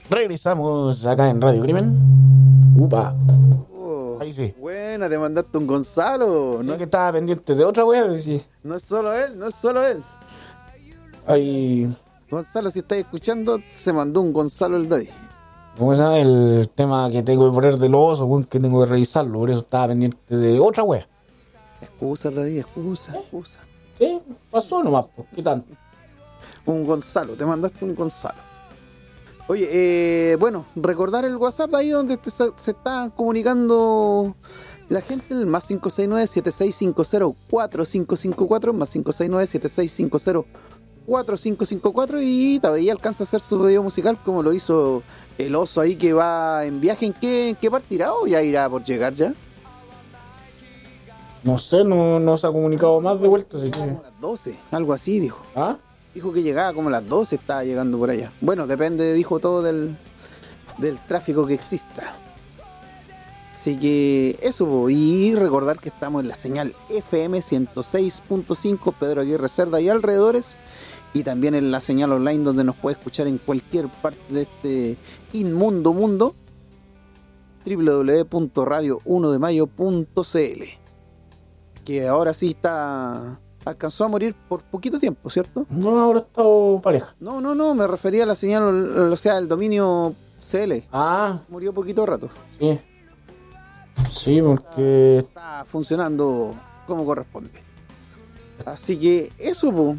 Regresamos acá en Radio Crimen. Upa, Oh, ahí sí. buena, te mandaste un Gonzalo. Sí que estaba pendiente de otra wea, sí. No es solo él, no es solo él. Ahí, Gonzalo, si estáis escuchando, se mandó un Gonzalo el Doy. ¿cómo se llama? El tema que tengo que poner del oso, weón, que tengo que revisarlo. Por eso estaba pendiente de otra wea. Excusa, David, excusa. ¿Qué? Pasó nomás, pues, ¿qué tanto? Un Gonzalo, te mandaste un Gonzalo. Oye, bueno, recordar el WhatsApp ahí donde se está comunicando la gente, el más 569-7650-4554, más 569-7650-4554, y todavía alcanza a hacer su video musical como lo hizo el oso ahí que va en viaje. ¿En qué parte irá o ya irá por llegar ya? No sé, no se ha comunicado más de vuelta, así que... Como a las 12, algo así dijo. ¿Ah? Dijo que llegaba como a las 12, estaba llegando por allá. Bueno, depende, dijo todo del tráfico que exista. Así que eso, po. Y recordar que estamos en la señal FM 106.5 Pedro Aguirre Cerda y alrededores, y también en la señal online donde nos puede escuchar en cualquier parte de este inmundo mundo, www.radio1demayo.cl, que ahora sí alcanzó a morir por poquito tiempo, ¿cierto? No, ahora he estado pareja. No, me refería a la señal, o sea, el dominio CL. Ah, Murió poquito rato. sí. Sí, porque... Está funcionando como corresponde. Así que eso, po.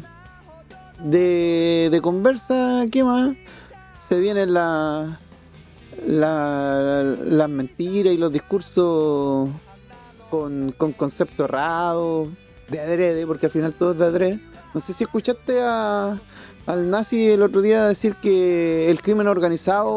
De conversa, ¿qué más? Se vienen las mentiras y los discursos con concepto errado, de adrede, porque al final todo es de adrede. No sé si escuchaste al nazi el otro día decir que el crimen organizado